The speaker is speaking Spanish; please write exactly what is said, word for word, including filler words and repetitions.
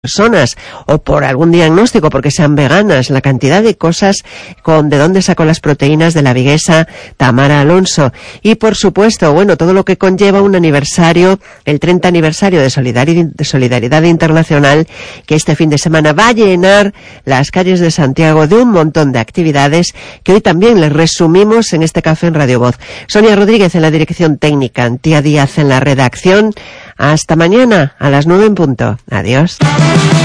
personas o por algún diagnóstico porque sean veganas, la cantidad de cosas con de dónde sacó las proteínas de la viguesa Tamara Alonso y por supuesto, bueno, todo lo que conlleva un aniversario, el treinta aniversario de Solidaridad, de Solidaridad Internacional, que este fin de semana va a llenar las calles de Santiago de un montón de actividades que hoy también les resumimos en este café en Radio Voz. Sonia Rodríguez en la dirección técnica, Antía Díaz en la redacción. Hasta mañana a las nueve en punto. Adiós.